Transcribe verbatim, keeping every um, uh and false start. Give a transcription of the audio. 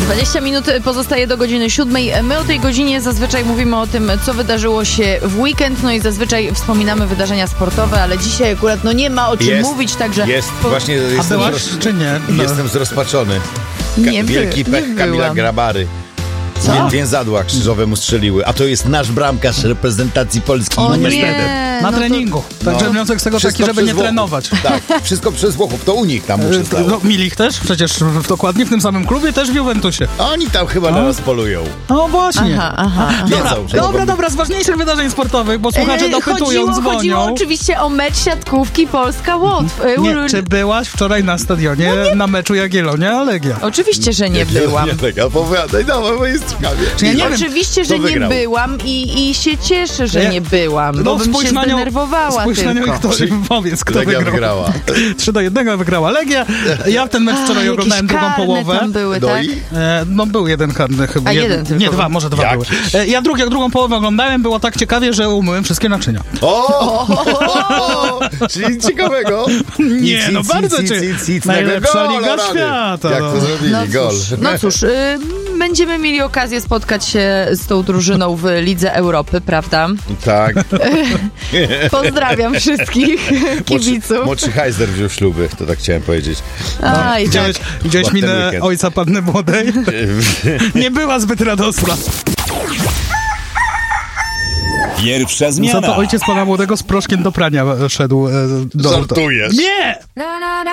dwadzieścia minut pozostaje do godziny siódmej. My o tej godzinie zazwyczaj mówimy o tym, co wydarzyło się w weekend, no i zazwyczaj wspominamy wydarzenia sportowe, ale dzisiaj akurat no nie ma o czym jest, mówić, także... Jest, po... właśnie A jestem, byłaś, zroz... czy nie? No. jestem zrozpaczony. Ka- Nie by- wielki nie pech Kamila byłam. Grabary. Co? Wię- Więzadła krzyżowemu strzeliły, a to jest nasz bramkarz reprezentacji Polski. O numer nie, jeden. Na no to- treningu. Także No. wniosek z tego Wszystko taki, żeby przez nie Włochów. trenować. Tak, wszystko przez Włochów, to u nich tam mu się E, stało. No, Milich też, przecież w, dokładnie w tym samym klubie, też w Juventusie. Oni tam chyba na nas polują. No właśnie. Aha, aha. aha. Wiedzą, Dobra, że dobra, mogą- dobra, z ważniejszych wydarzeń sportowych, bo słuchacze E, dopytują, chodziło, dzwonią. chodziło oczywiście o mecz siatkówki Polska-Łotw. E, Nie, ul- czy byłaś wczoraj na stadionie na meczu Jagiellonia-Legia? Oczywiście, że nie byłam. Nie, tak, opowiadaj, no, bo jest ciekawie. Czy ja nie wiem, Oczywiście, kto że nie wygrał? byłam i, i się cieszę, że Ja- nie byłam, No, bo bym spójrz się na nią- zdenerwowała Spójrz na nią i tylko. kto, Czy- powiedz, kto Legia wygrał. wygrała. trzy do jednego wygrała Legia. Ja w ten mecz wczoraj A, oglądałem jakieś drugą karne połowę. tam były, No tak? i? E, no był jeden karny chyba. A, Jed- jeden tylko Nie, był. dwa, może dwa Jakiś. były. E, ja drugą, jak drugą połowę oglądałem, było tak ciekawie, że umyłem wszystkie naczynia. O! Czyli nic ciekawego. Nie, Nic, no nic, bardzo nic, cię- nic, nic, najlepsza nagle liga gola rany. świata, Jak no. to zrobili, No gol. cóż, no cóż y, będziemy mieli okazję spotkać się z tą drużyną w Lidze Europy, prawda? Tak. Pozdrawiam wszystkich kibiców. Młodszy, młodszy Heiser wziął śluby, to tak chciałem powiedzieć. Aj, tak. Widziałeś, widziałeś Chyba ten minę weekend. ojca panny młodej? Nie była zbyt radosna. Pierwsza Co zmiana. to ojciec pana młodego z proszkiem do prania szedł e, do... Żartujesz. Nie! Na na na